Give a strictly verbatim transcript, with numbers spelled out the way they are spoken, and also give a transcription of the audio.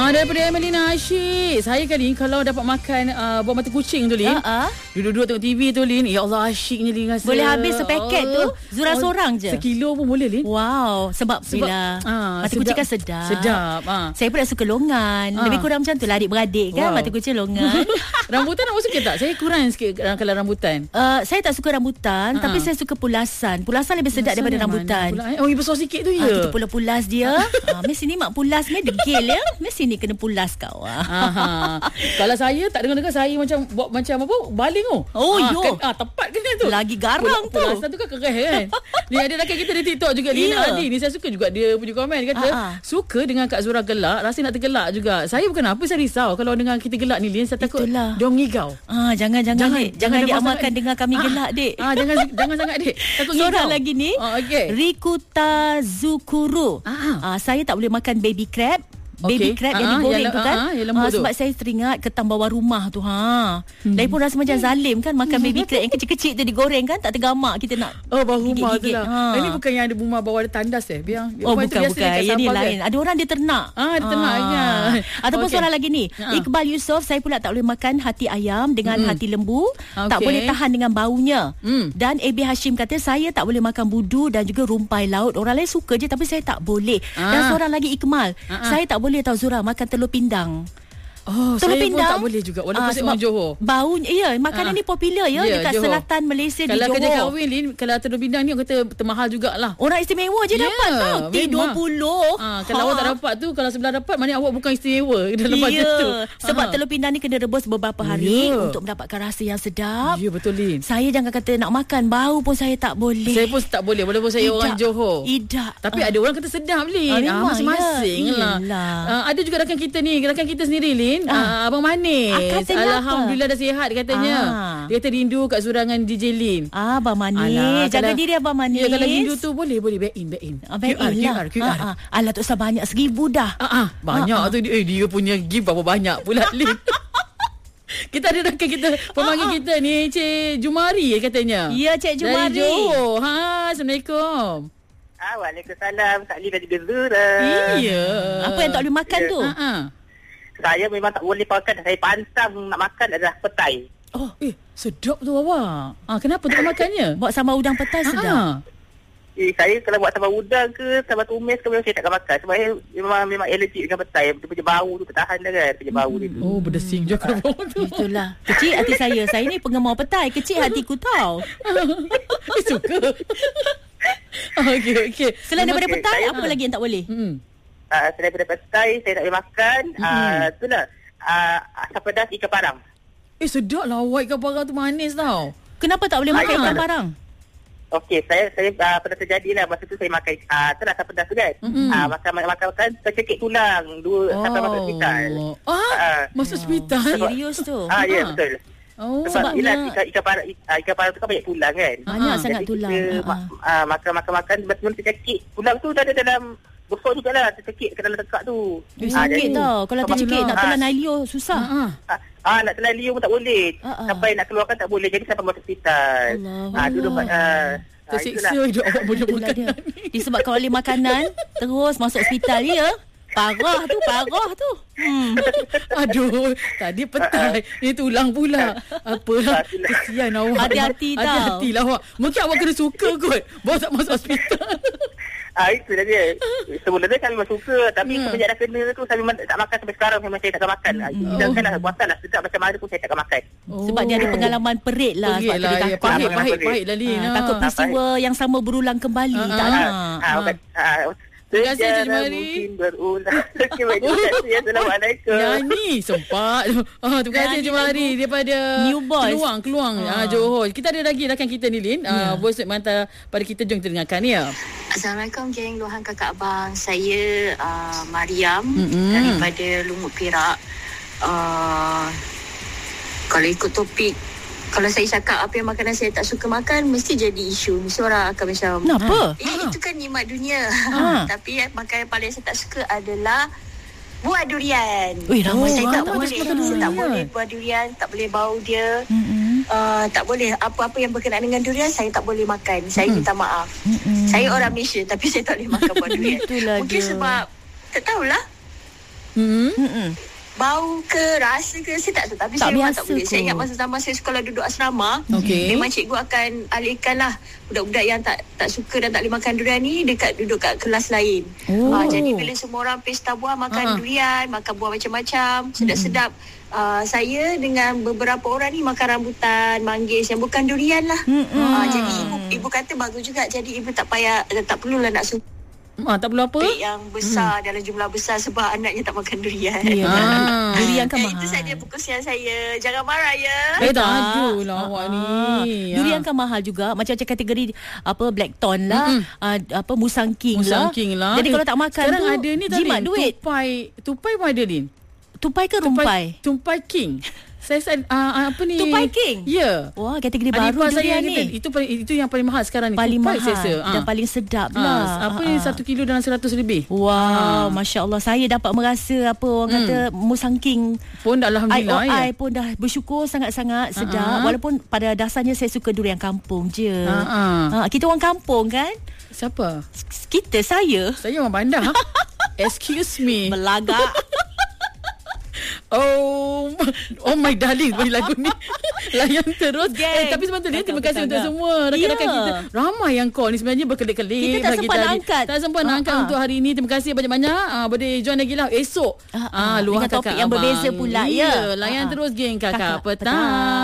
Ah, daripada Emelina Asyik. Saya kali kalau dapat makan uh, buah mata kucing tu, Lin. Uh-uh. Duduk-duduk tengok T V tu, Lin. Ya Allah, asyiknya, Lin, rasa. Boleh habis sepaket oh. tu Zura oh, seorang je. Sekilo pun boleh, Lin. Wow. Sebab, sebab bila ah, mata kucing kan sedap. Sedap. Ah. Saya pun dah suka longan. ah. Lebih kurang macam tu lah adik-beradik kan. Wow. Mata kucing longan. Rambutan awak suka tak? Saya kurang sikit kalau rambutan. Uh, saya tak suka rambutan, uh-huh. tapi saya suka pulasan. Pulasan lebih sedap pulasan daripada rambutan. Pula, oh, besar sikit tu ya. Ah, kita pulas-pulas dia. ah, Mesti ni mak pulas ni degil ya. Mesti ni kena pulas kau. Ah. Kalau saya tak dengar-dengar, saya macam buat macam apa? Baling tu. Oh, ah, yo. Kan, ah, tepat kena tu. Lagi garang Pul- tu. Pulasan tu kan kereh kan. Ni ada rakan kita di TikTok juga, Lina yeah. Adi. Ni saya suka juga dia punya komen. Dia kata uh-huh. suka dengan Kak Zura gelak, rasa nak tergelak juga. Saya bukan apa, saya risau kalau dengan kita gelak ni, Lin, saya takut dia ngigau. Ah, jangan jangan jangan, dek. Jangan, jangan diamalkan dengan kami ah, gelak, dek. Ah, jangan jangan sangat, dek. Takut ngigau. Seorang lagi ni. Ah, okay. Rikuta Zukuru. Ah. Ah, saya tak boleh makan baby crab. Baby okay. crab uh-huh. yang digoreng yang, tu kan. uh-huh. yang ha, tu. Sebab saya teringat ketam bawah rumah tu. Ha. Hmm. Lagi pun rasa macam zalim kan makan baby crab yang kecil-kecil tu digoreng kan. Tak tergamak kita nak. Oh, bawah rumah tu lah. Ha. Ini bukan yang ada rumah bawah ada tandas eh. Biar, oh, bukan, bukan. Yang ni lain. Kan? Ada orang dia ternak. Ah, dia ternak ha. kan. Ataupun okay. seorang lagi ni. Ha. Iqbal Yusof, saya pula tak boleh makan hati ayam dengan hmm. hati lembu. Okay. Tak boleh tahan dengan baunya. Hmm. Dan A B Hashim kata, saya tak boleh makan budu dan juga rumpai laut. Orang lain suka je tapi saya tak boleh. Ah. Dan seorang lagi Ikmal. Ah. Saya tak boleh tahu Zura makan telur pindang. Oh, telur saya pindang, pun tak boleh juga walaupun uh, saya orang Johor. Bau, ya, makanan uh, ni popular ya yeah, dekat Johor. Selatan Malaysia kalau di Johor. Kalau kerja kahwin, Lin, kalau telur pindang ni orang kata termahal jugalah. Orang istimewa je yeah, dapat tau. T dua puluh. Ha, kalau ha. awak tak dapat tu, kalau sebelah dapat, maknanya awak bukan istimewa dalam yeah. budget tu. Sebab ha. telur pindang ni kena rebus beberapa hari yeah. untuk mendapatkan rasa yang sedap. Ya, yeah, betul, Lin. Saya jangan kata nak makan, bau pun saya tak boleh. Saya pun tak boleh walaupun saya Idak. orang Johor. Idak. Tapi uh. ada orang kata sedap, Lin. Ah, masing-masing ya. lah. Uh, ada juga rakan kita ni, rakan kita sendiri, Lin. Uh. Uh, Abang Manis. Ah, Alhamdulillah apa? Dah sihat katanya. Ah. Dia kata rindu kat surangan D J Lin. Ah, Abang Manis. Alah, jaga kalau, diri Abang Manis. Ya, kalau rindu tu boleh boleh back in back in. Ah, back in lah. Q R, Q R. Ah, ah. Alah, tak usah banyak, seribu dah. Ah, ah. Banyak ah, ah. tu eh, dia punya gift berapa banyak pula Lin. Kita ada rakan kita, pemanggil ah, ah. kita ni Cik Jumari katanya. Ya, Cik Jumari. Dari Johor. Ha, Assalamualaikum. Ah, Waalaikumsalam. Kak Lin dari Gezura. Iya. Apa yang tak boleh makan ya. tu? Ha ah. Saya memang tak boleh makan. Saya pantang nak makan adalah petai. Oh, eh, sedap tu awak. Ah, kenapa tak makannya? Buat sambal udang petai sedap. Eh, saya kalau buat sambal udang ke sambal tumis ke memang saya takkan makan. Sebab saya memang memang alergik dengan petai. Dia punya bau tu tak tahan dah kan. Punya bau hmm. dia. Oh, berdesing je kalau bau tu. Itulah. Kecil hati saya. Saya ni penggemar petai. Kecil hatiku tau. Suka. Okey, okey. Selain daripada okay, petai, saya, apa lagi yang tak boleh? Hmm. Uh, selain daripada petai, saya tak boleh makan. Hmm. Uh, itulah. Uh, asam pedas ikan parang. Eh, sedap lah awak ikan parang tu, manis tau. Kenapa tak boleh makan ikan parang? Okey, saya saya uh, pernah terjadi lah. Masa tu saya makan, uh, itulah asam pedas tu kan. Mm-hmm. Uh, makan-makan, tercekik tulang. Dua, oh. sampai masuk hospital. Ah, uh, masuk hospital? Oh, serius tu? Ah, ya, yeah, betul. Oh, sebab sebabnya ikan, ikan parang ikan parang tu kan banyak tulang kan. Banyak uh-huh. sangat tulang. Kita uh-huh. uh, makan-makan-makan betul tercekik. Tulang tu dah ada dalam besar jugalah, tercekik ke dalam tekak tu. Eh, sakit tau. Kalau tercekik nak telan Ailio susah. Uh-huh. Ah, ah, nak telan Ailio pun tak boleh. Uh-huh. Sampai nak keluarkan tak boleh. Jadi sampai masuk hospital. Ah, dulu uh, tersiksa hidup awak punya makanan ni. Disebabkan oleh makanan terus masuk hospital ya. Parah tu, parah tu. Hmm. Aduh, tadi petai. Ni tulang pula. Apalah, kesian awak. Hati-hati tau. Hati-hatilah awak. Mungkin awak kena suka kot. Bawa tak masuk hospital. Ah, itu dah dia. Sebenarnya saya memang suka. Tapi hmm. semenjak dah kena tu, saya memang tak makan sampai sekarang. Memang saya takkan makan. Hmm. Hidangkanlah, oh. buatanlah. Sedap macam mana pun saya takkan makan. Oh. Sebab dia ada pengalaman perit lah. Perit sebab lah. dia Ya, pahit, pahit, pahit lah Lin. Ha, takut peristiwa yang sama berulang kembali. Ah, tak ah, nak. Ah, bukan. Ah, Terima kasih Cik Jumari. Mungkin berulang. Okay, baik. Terima kasih. Assalamualaikum. Nyanyi sempat. Oh, terima kasih Cik Jumari daripada New Boys. Keluang, Keluang ah. Johor. Kita ada lagi rakan kita ni Lin. Yeah. Uh, voice note mantap pada kita, jom kita dengarkan ya. Assalamualaikum geng luahan kakak abang. Saya uh, Mariam mm-hmm. daripada Lumut Perak. Uh, kalau ikut topik, kalau saya cakap apa yang makanan saya tak suka makan, mesti jadi isu. Mesti orang akan macam, kenapa? Eh, ha. Itu kan nikmat dunia. Ha. Tapi makanan yang paling saya tak suka adalah buah durian. Ui, oh, saya oh, tak tak boleh. Saya tak boleh buah durian, tak boleh bau dia. Mm-hmm. Uh, tak boleh. Apa-apa yang berkenaan dengan durian, saya tak boleh makan. Saya mm-hmm. minta maaf. Mm-hmm. Saya orang Malaysia, tapi saya tak boleh makan buah durian. Itulah mungkin dia. Sebab, tak tahulah. Hmm. Hmm. Bau ke, rasa ke, saya tak tahu. Tapi tak saya memang biasa tak boleh. Saya kot. ingat masa zaman saya sekolah duduk asrama, Okey. memang cikgu akan alihkan lah budak-budak yang tak tak suka dan tak boleh makan durian ni dekat duduk kat kelas lain. Oh. Uh, jadi bila semua orang pesta buah, makan Ah. durian, makan buah macam-macam, sedap-sedap. Uh, saya dengan beberapa orang ni makan rambutan, manggis yang bukan durian lah. Uh, jadi ibu ibu kata bagus juga. Jadi ibu tak payah, tak perlulah nak suka Ah, tak perlu apa? yang besar dalam jumlah besar sebab anaknya tak makan durian. Ya, Ah. durian kan Eh, mahal. itu saja perkongsian saya. Jangan marah ya. Eh, tak. tak ada lah awak ni. Durian kan mahal juga. Macam-macam kategori apa Blackthorn lah, uh, apa Musang King Musang lah. King lah. Jadi Eh, kalau tak makan sekarang tu ada ni tadi. jimat duit. Tupai, tupai pun ada, Lin. Tupai ke rumpai? Tupai King. Saya uh, uh, apa ni? Tupai King? Ya. Wah, kategori Adik baru ipar saya durian kata, ni. itu paling, itu yang paling mahal sekarang ni. Paling Tupai, mahal saya rasa. dan Ah. paling sedap Ah, lah. apa Ah, ni ah. satu kilo dalam seratus lebih. Wow, Masya Allah. Saya dapat merasa apa orang kata Musang King. Pun Alhamdulillah I O I ya. pun dah bersyukur sangat-sangat sedap. Ah, ah. Walaupun pada dasarnya saya suka durian kampung je. Ah, ah. Ah, kita orang kampung kan? Siapa? Kita, saya. Saya orang bandar. Excuse me. Melagak. Oh, oh my darling, bagi lagu ni. Layan terus. Gang. Eh, tapi sebenarnya terima kasih untuk Betul-betul. semua rakan-rakan Ya. kita. Ramai yang call ni sebenarnya berkelip-kelip. Kita tak bagi sempat nak tadi. angkat. Tak sempat nak Ah, angkat ah. untuk hari ini. Terima kasih banyak-banyak. Ah, boleh join lagi lah esok. Ah, ah. Ah, luar Dengan topik kakak yang abang. berbeza pula, ya. Layan Ah, ah. terus geng kakak, Kakak petang. petang.